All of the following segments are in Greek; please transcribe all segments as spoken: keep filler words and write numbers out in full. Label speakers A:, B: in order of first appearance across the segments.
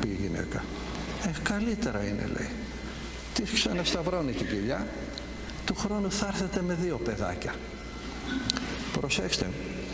A: πει η γυναίκα. Ε, καλύτερα είναι, λέει. Της ξανασταυρώνει την κοιλιά. Του χρόνου θα έρθετε με δύο παιδάκια. Προσέξτε,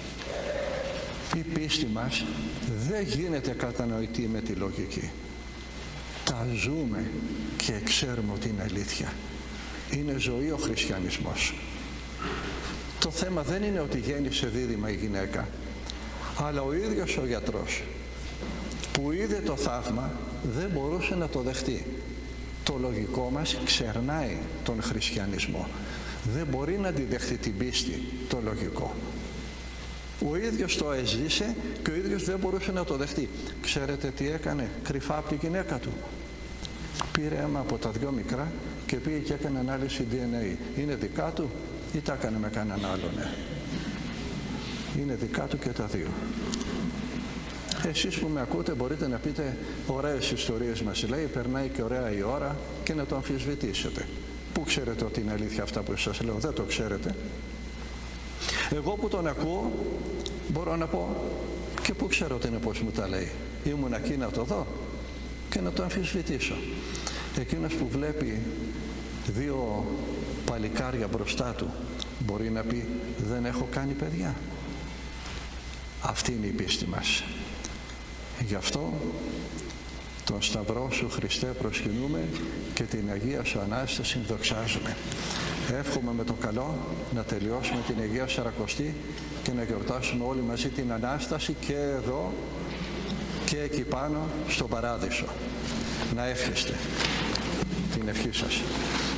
A: η πίστη μας δεν γίνεται κατανοητή με τη λογική. Τα ζούμε και ξέρουμε ότι είναι αλήθεια. Είναι ζωή ο χριστιανισμός. Το θέμα δεν είναι ότι γέννησε δίδυμα η γυναίκα, αλλά ο ίδιος ο γιατρός που είδε το θαύμα δεν μπορούσε να το δεχτεί. Το λογικό μας ξερνάει τον χριστιανισμό. Δεν μπορεί να αντιδεχτεί την πίστη, το λογικό. Ο ίδιος το έζησε και ο ίδιος δεν μπορούσε να το δεχτεί. Ξέρετε τι έκανε κρυφά από τη γυναίκα του? Πήρε αίμα από τα δυο μικρά και πήγε και έκανε ανάλυση ντι εν έι. Είναι δικά του ή τα έκανε με κανέναν άλλον? Ναι. Είναι δικά του και τα δύο. Εσείς που με ακούτε μπορείτε να πείτε ωραίες ιστορίες μας λέει, περνάει και ωραία η ώρα, και να το αμφισβητήσετε. Πού ξέρετε ότι είναι αλήθεια αυτά που σας λέω? Δεν το ξέρετε. Εγώ που τον ακούω μπορώ να πω και πού ξέρω ότι είναι πως μου τα λέει. Ήμουν εκεί να το δω και να το αμφισβητήσω. Εκείνος που βλέπει δύο παλικάρια μπροστά του μπορεί να πει δεν έχω κάνει παιδιά. Αυτή είναι η πίστη μας. Γι' αυτό τον Σταυρό σου Χριστέ προσκυνούμε και την Αγία σου Ανάσταση δοξάζουμε. Εύχομαι με το καλό να τελειώσουμε την Αγία Σαρακοστή και να γιορτάσουμε όλοι μαζί την Ανάσταση και εδώ και εκεί πάνω στον Παράδεισο. Να εύχεστε την ευχή σας.